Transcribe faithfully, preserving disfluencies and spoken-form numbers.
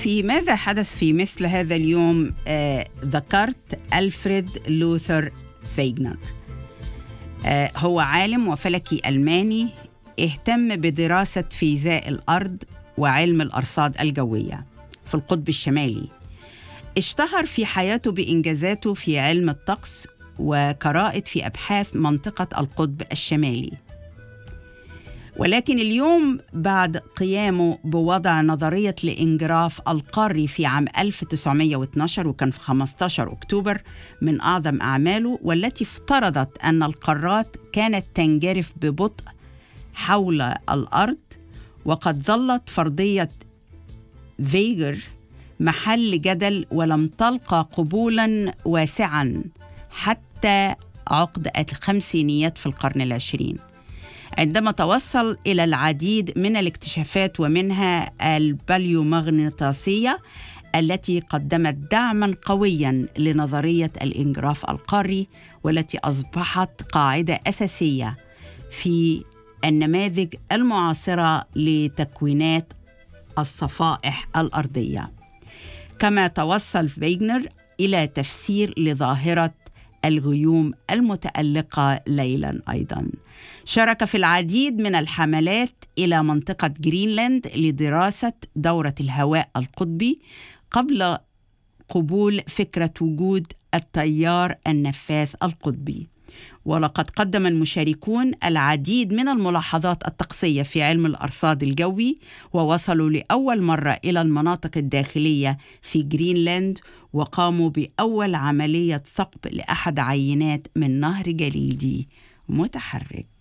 في ماذا حدث في مثل هذا اليوم؟ آه، ذكرت ألفريد لوثر فيغنر. آه، هو عالم وفلكي ألماني اهتم بدراسة فيزياء الأرض وعلم الأرصاد الجوية في القطب الشمالي. اشتهر في حياته بإنجازاته في علم الطقس وكرائد في أبحاث منطقة القطب الشمالي. ولكن اليوم بعد قيامه بوضع نظرية الانجراف القاري في عام ألف وتسعمائة واثني عشر، وكان في خمسة عشر أكتوبر من أعظم أعماله، والتي افترضت أن القارات كانت تنجرف ببطء حول الأرض. وقد ظلت فرضية فيغر محل جدل ولم تلقى قبولا واسعا حتى عقد الخمسينيات في القرن العشرين، عندما توصل إلى العديد من الاكتشافات ومنها الباليومغناطيسية التي قدمت دعما قويا لنظرية الانجراف القاري، والتي أصبحت قاعدة أساسية في النماذج المعاصرة لتكوينات الصفائح الأرضية. كما توصل فيغنر إلى تفسير لظاهرة الغيوم المتألقة ليلا أيضا. شارك في العديد من الحملات إلى منطقة جرينلاند لدراسة دورة الهواء القطبي قبل قبول فكرة وجود التيار النفاث القطبي. ولقد قدم المشاركون العديد من الملاحظات الطقسية في علم الأرصاد الجوي، ووصلوا لأول مرة إلى المناطق الداخلية في جرينلاند، وقاموا بأول عملية ثقب لأحد عينات من نهر جليدي متحرك.